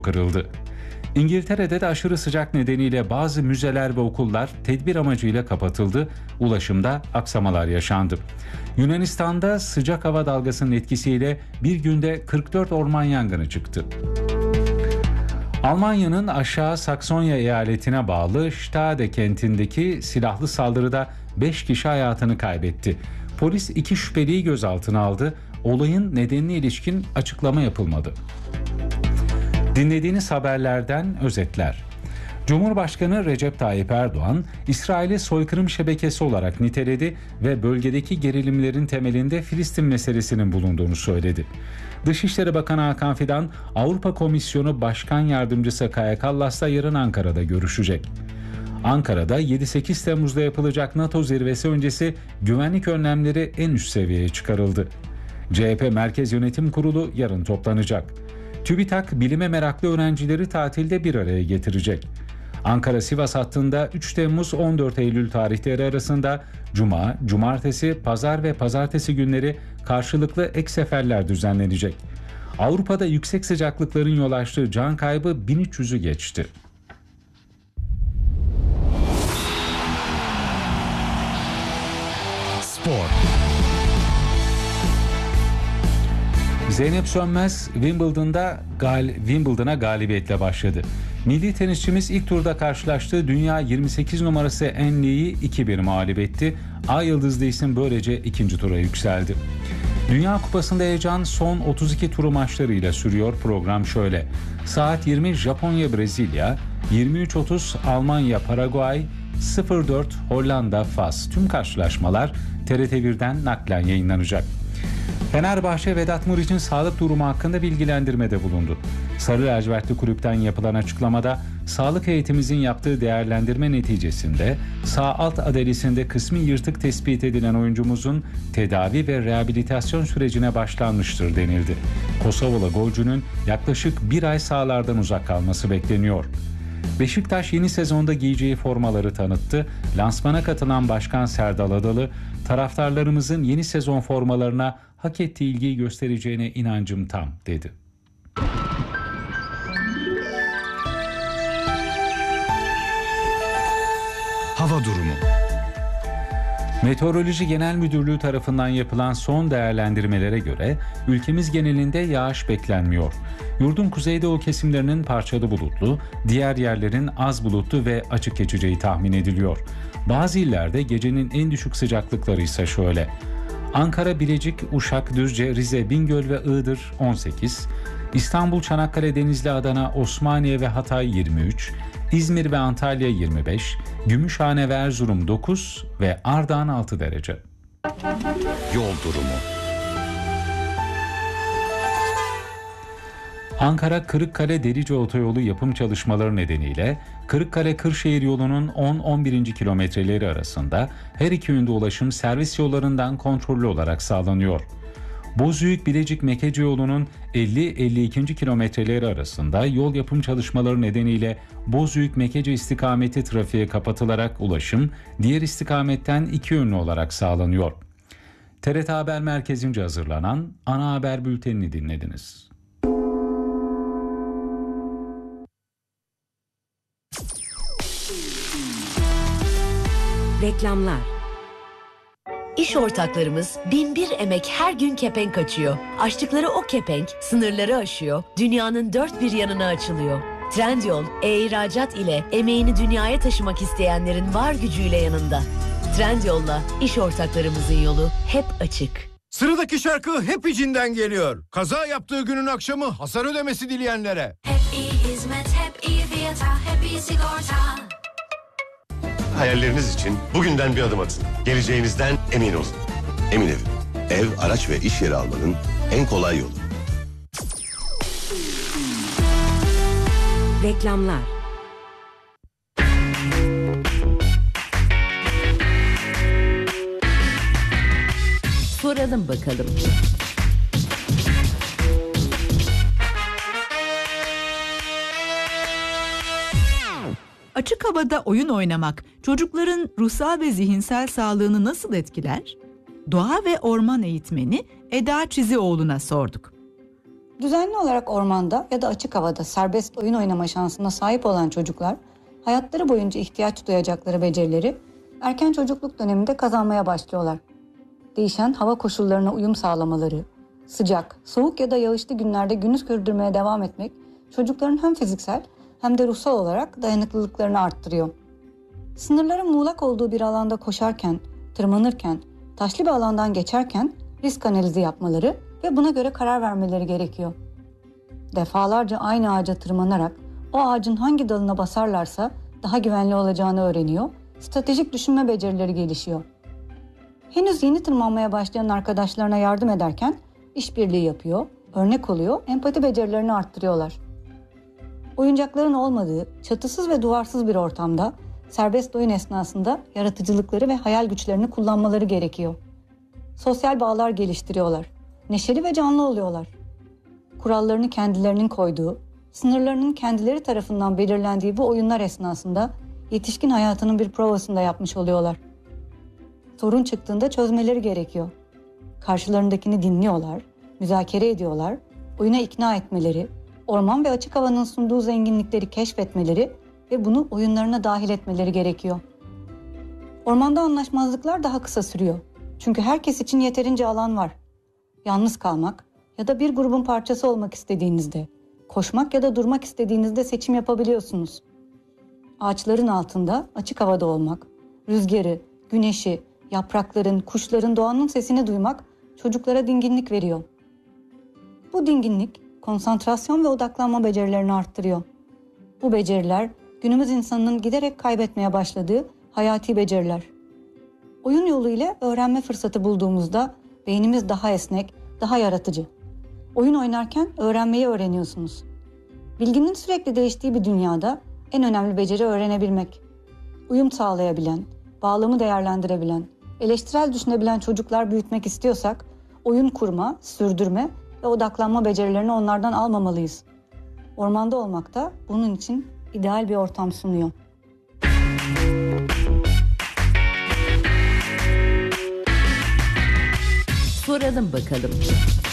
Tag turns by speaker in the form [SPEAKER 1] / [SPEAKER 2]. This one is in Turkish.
[SPEAKER 1] kırıldı. İngiltere'de de aşırı sıcak nedeniyle bazı müzeler ve okullar tedbir amacıyla kapatıldı. Ulaşımda aksamalar yaşandı. Yunanistan'da sıcak hava dalgasının etkisiyle bir günde 44 orman yangını çıktı. Almanya'nın Aşağı Saksonya eyaletine bağlı Stade kentindeki silahlı saldırıda 5 kişi hayatını kaybetti. Polis 2 şüpheliyi gözaltına aldı. Olayın nedenine ilişkin açıklama yapılmadı. Dinlediğiniz haberlerden özetler. Cumhurbaşkanı Recep Tayyip Erdoğan, İsrail'i soykırım şebekesi olarak niteledi ve bölgedeki gerilimlerin temelinde Filistin meselesinin bulunduğunu söyledi. Dışişleri Bakanı Hakan Fidan, Avrupa Komisyonu Başkan Yardımcısı Kaja Kallas'la yarın Ankara'da görüşecek. Ankara'da 7-8 Temmuz'da yapılacak NATO zirvesi öncesi güvenlik önlemleri en üst seviyeye çıkarıldı. CHP Merkez Yönetim Kurulu yarın toplanacak. TÜBİTAK bilime meraklı öğrencileri tatilde bir araya getirecek. Ankara-Sivas hattında 3 Temmuz-14 Eylül tarihleri arasında Cuma, Cumartesi, Pazar ve Pazartesi günleri karşılıklı ek seferler düzenlenecek. Avrupa'da yüksek sıcaklıkların yol açtığı can kaybı 1300'ü geçti.
[SPEAKER 2] Spor.
[SPEAKER 1] Zeynep Sönmez Wimbledon'a galibiyetle başladı. Milli tenisçimiz ilk turda karşılaştığı dünya 28 numarası En Li'yi 2-1 mağlup etti. Ay Yıldızlı isim böylece ikinci tura yükseldi. Dünya Kupası'nda heyecan son 32 turu maçlarıyla sürüyor. Program şöyle: saat 20 Japonya Brezilya, 23.30 Almanya Paraguay, 04 Hollanda Fas. Tüm karşılaşmalar TRT1'den naklen yayınlanacak. Fenerbahçe Vedat Muriç'in sağlık durumu hakkında bilgilendirmede bulundu. Sarı lacivertli kulüpten yapılan açıklamada sağlık heyetimizin yaptığı değerlendirme neticesinde sağ alt adelisinde kısmi yırtık tespit edilen oyuncumuzun tedavi ve rehabilitasyon sürecine başlanmıştır denildi. Kosovalı golcünün yaklaşık bir ay sahalardan uzak kalması bekleniyor. Beşiktaş yeni sezonda giyeceği formaları tanıttı. Lansmana katılan Başkan Serdal Adalı, taraftarlarımızın yeni sezon formalarına hak ettiği ilgiyi göstereceğine inancım tam dedi.
[SPEAKER 2] Hava durumu.
[SPEAKER 1] Meteoroloji Genel Müdürlüğü tarafından yapılan son değerlendirmelere göre ülkemiz genelinde yağış beklenmiyor. Yurdun kuzeydoğu kesimlerinin parçalı bulutlu, diğer yerlerin az bulutlu ve açık geçeceği tahmin ediliyor. Bazı illerde gecenin en düşük sıcaklıkları ise şöyle: Ankara, Bilecik, Uşak, Düzce, Rize, Bingöl ve Iğdır 18, İstanbul, Çanakkale, Denizli, Adana, Osmaniye ve Hatay 23, İzmir ve Antalya 25, Gümüşhane ve Erzurum 9 ve Ardahan 6 derece.
[SPEAKER 2] Yol durumu.
[SPEAKER 1] Ankara-Kırıkkale-Delice otoyolu yapım çalışmaları nedeniyle Kırıkkale-Kırşehir yolunun 10-11. kilometreleri arasında her iki yönde ulaşım servis yollarından kontrollü olarak sağlanıyor. Bozüyük-Bilecik-Mekece yolunun 50-52. kilometreleri arasında yol yapım çalışmaları nedeniyle Bozüyük-Mekece istikameti trafiğe kapatılarak ulaşım diğer istikametten iki yönlü olarak sağlanıyor. TRT Haber Merkezi'nce hazırlanan ana haber bültenini dinlediniz.
[SPEAKER 3] Reklamlar. İş ortaklarımız binbir emek her gün kepenk açıyor. Açtıkları o kepenk sınırları aşıyor, dünyanın dört bir yanına açılıyor. Trendyol, e-ihracat ile emeğini dünyaya taşımak isteyenlerin var gücüyle yanında. Trendyol'la iş ortaklarımızın yolu hep açık.
[SPEAKER 4] Sıradaki şarkı hep içinden geliyor. Kaza yaptığı günün akşamı hasar ödemesi dileyenlere.
[SPEAKER 5] Hep iyi hizmet, hep iyi fiyata, hep iyi sigorta.
[SPEAKER 6] Hayalleriniz için bugünden bir adım atın. Geleceğinizden emin olun. Emin Ev. Ev, araç ve iş yeri almanın en kolay yolu.
[SPEAKER 3] Reklamlar. Soralım bakalım.
[SPEAKER 7] Açık havada oyun oynamak çocukların ruhsal ve zihinsel sağlığını nasıl etkiler? Doğa ve orman eğitmeni Eda Çizioğlu'na sorduk.
[SPEAKER 8] Düzenli olarak ormanda ya da açık havada serbest oyun oynama şansına sahip olan çocuklar, hayatları boyunca ihtiyaç duyacakları becerileri erken çocukluk döneminde kazanmaya başlıyorlar. Değişen hava koşullarına uyum sağlamaları, sıcak, soğuk ya da yağışlı günlerde günü sürdürmeye devam etmek, çocukların hem fiziksel hem de ruhsal olarak dayanıklılıklarını arttırıyor. Sınırların muğlak olduğu bir alanda koşarken, tırmanırken, taşlı bir alandan geçerken risk analizi yapmaları ve buna göre karar vermeleri gerekiyor. Defalarca aynı ağaca tırmanarak o ağacın hangi dalına basarlarsa daha güvenli olacağını öğreniyor, stratejik düşünme becerileri gelişiyor. Henüz yeni tırmanmaya başlayan arkadaşlarına yardım ederken işbirliği yapıyor, örnek oluyor, empati becerilerini arttırıyorlar. Oyuncakların olmadığı, çatısız ve duvarsız bir ortamda serbest oyun esnasında yaratıcılıkları ve hayal güçlerini kullanmaları gerekiyor. Sosyal bağlar geliştiriyorlar, neşeli ve canlı oluyorlar. Kurallarını kendilerinin koyduğu, sınırlarının kendileri tarafından belirlendiği bu oyunlar esnasında yetişkin hayatının bir provasında yapmış oluyorlar. Sorun çıktığında çözmeleri gerekiyor. Karşılarındakini dinliyorlar, müzakere ediyorlar, oyuna ikna etmeleri, orman ve açık havanın sunduğu zenginlikleri keşfetmeleri ve bunu oyunlarına dahil etmeleri gerekiyor. Ormanda anlaşmazlıklar daha kısa sürüyor. Çünkü herkes için yeterince alan var. Yalnız kalmak ya da bir grubun parçası olmak istediğinizde, koşmak ya da durmak istediğinizde seçim yapabiliyorsunuz. Ağaçların altında açık havada olmak, rüzgarı, güneşi, yaprakların, kuşların, doğanın sesini duymak çocuklara dinginlik veriyor. Bu dinginlik konsantrasyon ve odaklanma becerilerini arttırıyor. Bu beceriler günümüz insanının giderek kaybetmeye başladığı hayati beceriler. Oyun yoluyla öğrenme fırsatı bulduğumuzda beynimiz daha esnek, daha yaratıcı. Oyun oynarken öğrenmeyi öğreniyorsunuz. Bilginin sürekli değiştiği bir dünyada en önemli beceri öğrenebilmek. Uyum sağlayabilen, bağlamı değerlendirebilen, eleştirel düşünebilen çocuklar büyütmek istiyorsak, oyun kurma, sürdürme ve odaklanma becerilerini onlardan almamalıyız. Ormanda olmak da bunun için ideal bir ortam sunuyor.
[SPEAKER 3] Soralım bakalım.